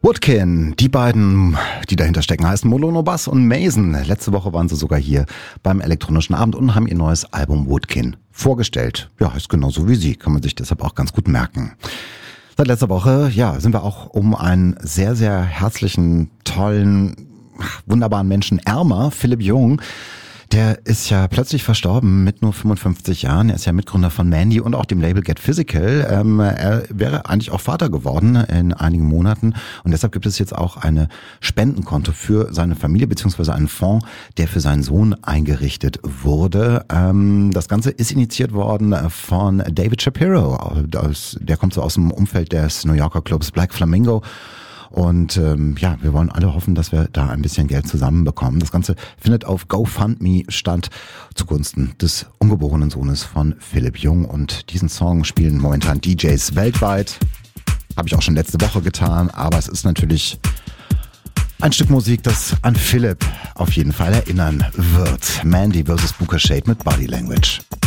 Woodkin, die beiden, die dahinter stecken, heißen Molono Bass und Mason. Letzte Woche waren sie sogar hier beim elektronischen Abend und haben ihr neues Album Woodkin vorgestellt. Ja, ist genauso wie sie, kann man sich deshalb auch ganz gut merken. Seit letzter Woche, sind wir auch um einen sehr, sehr herzlichen, tollen, wunderbaren Menschen ärmer, Philipp Jung. Der ist ja plötzlich verstorben mit nur 55 Jahren. Er ist ja Mitgründer von Mandy und auch dem Label Get Physical. Er wäre eigentlich auch Vater geworden in einigen Monaten. Und deshalb gibt es jetzt auch eine Spendenkonto für seine Familie beziehungsweise einen Fonds, der für seinen Sohn eingerichtet wurde. Das Ganze ist initiiert worden von David Shapiro. Der kommt so aus dem Umfeld des New Yorker Clubs Black Flamingo. Und wir wollen alle hoffen, dass wir da ein bisschen Geld zusammenbekommen. Das Ganze findet auf GoFundMe statt zugunsten des ungeborenen Sohnes von Philipp Jung. Und diesen Song spielen momentan DJs weltweit. Habe ich auch schon letzte Woche getan. Aber es ist natürlich ein Stück Musik, das an Philipp auf jeden Fall erinnern wird. Mandy vs. Booker Shade mit Body Language.